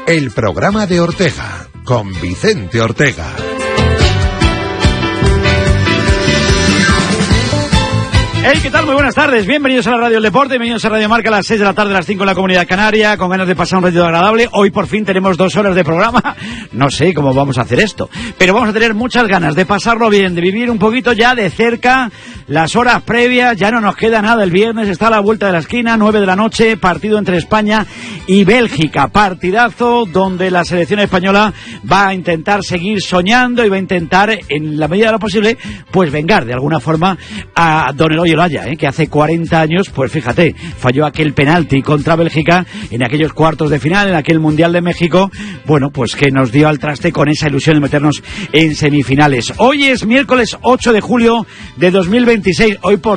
El programa de Ortega, con Vicente Ortega. Hey, ¿qué tal? Muy buenas tardes. Bienvenidos a la Radio del Deporte, bienvenidos a Radio Marca a las 6 de la tarde, a las 5 en la Comunidad Canaria, con ganas de pasar un ratito agradable. Hoy por fin tenemos 2 horas de programa. No sé cómo vamos a hacer esto, pero vamos a tener muchas ganas de pasarlo bien, de vivir un poquito ya de cerca las horas previas. Ya no nos queda nada. El viernes está a la vuelta de la esquina, 9 de la noche, partido entre España y Bélgica. Partidazo donde la selección española va a intentar seguir soñando y va a intentar, en la medida de lo posible, pues vengar de alguna forma a Don Eloy Olaya, que hace 40 años, pues fíjate, falló aquel penalti contra Bélgica en aquellos cuartos de final, en aquel Mundial de México. Bueno, pues que nos dio al traste con esa ilusión de meternos en semifinales. Hoy es miércoles 8 de julio de 2026. Hoy por